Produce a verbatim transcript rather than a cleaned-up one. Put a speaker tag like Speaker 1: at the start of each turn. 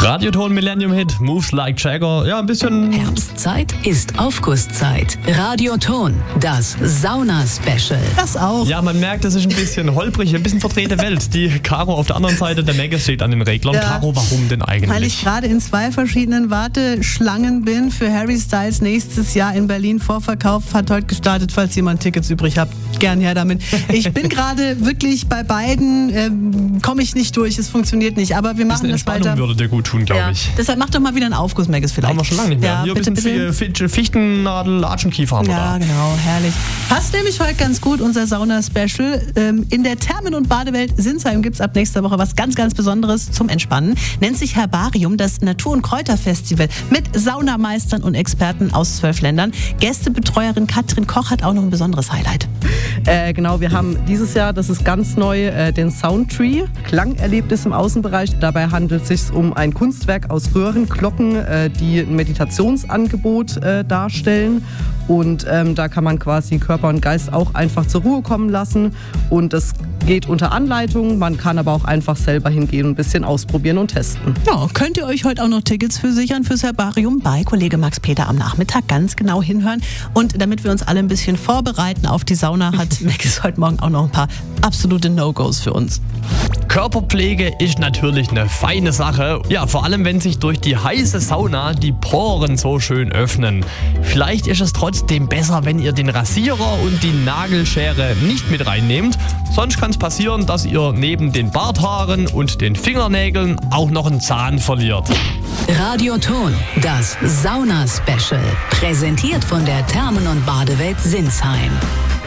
Speaker 1: Radioton Millennium Hit, Moves Like Jagger. Ja, ein bisschen...
Speaker 2: Herbstzeit ist Aufgusszeit. Radioton, das Sauna-Special.
Speaker 3: Das auch.
Speaker 1: Ja, man merkt, es ist ein bisschen holprig, ein bisschen verdrehte Welt. Die Caro auf der anderen Seite, der Megas steht an den Reglern.
Speaker 3: Ja.
Speaker 1: Caro, warum denn eigentlich?
Speaker 3: Weil ich gerade in zwei verschiedenen Warteschlangen bin für Harry Styles nächstes Jahr in Berlin. Vorverkauf hat heute gestartet, falls jemand Tickets übrig hat. Gern her damit. Ich bin gerade wirklich bei beiden, ähm, komme ich nicht durch, es funktioniert nicht. Aber wir machen das weiter.
Speaker 1: Würde dir gut tun, glaube
Speaker 3: ja.
Speaker 1: ich.
Speaker 3: Deshalb mach doch mal wieder einen Aufguss, Megas, vielleicht.
Speaker 1: Haben wir schon lange nicht mehr.
Speaker 3: Ja,
Speaker 1: Hier
Speaker 3: bitte,
Speaker 1: ein bisschen
Speaker 3: bitte.
Speaker 1: Fichtennadel, Latschenkiefer haben wir
Speaker 3: Ja,
Speaker 1: da.
Speaker 3: genau, herrlich. Passt nämlich heute ganz gut, unser Sauna-Special. Ähm, in der Thermen- und Badewelt Sinsheim gibt es ab nächster Woche was ganz, ganz Besonderes zum Entspannen. Nennt sich Herbarium, das Natur- und Kräuterfestival mit Saunameistern und Experten aus zwölf Ländern. Gästebetreuerin Katrin Koch hat auch noch ein besonderes Highlight.
Speaker 4: Äh, genau, wir haben dieses Jahr, das ist ganz neu, äh, den Soundtree, Klangerlebnis im Außenbereich. Dabei handelt es sich um ein Kunstwerk aus Röhrenglocken, äh, die ein Meditationsangebot äh, darstellen. Und ähm, da kann man quasi Körper und Geist auch einfach zur Ruhe kommen lassen. Und das geht unter Anleitung. Man kann aber auch einfach selber hingehen und ein bisschen ausprobieren und testen.
Speaker 3: Ja, könnt ihr euch heute auch noch Tickets für sichern fürs Herbarium bei Kollege Max Peter am Nachmittag. Ganz genau hinhören. Und damit wir uns alle ein bisschen vorbereiten auf die Sauna, hat Max heute Morgen auch noch ein paar absolute No-Gos für uns.
Speaker 1: Körperpflege ist natürlich eine feine Sache. Ja, vor allem, wenn sich durch die heiße Sauna die Poren so schön öffnen. Vielleicht ist es trotzdem besser, wenn ihr den Rasierer und die Nagelschere nicht mit reinnehmt. Sonst kann es passieren, dass ihr neben den Barthaaren und den Fingernägeln auch noch einen Zahn verliert.
Speaker 2: Radioton, das Sauna-Special. Präsentiert von der Thermen- und Badewelt Sinsheim.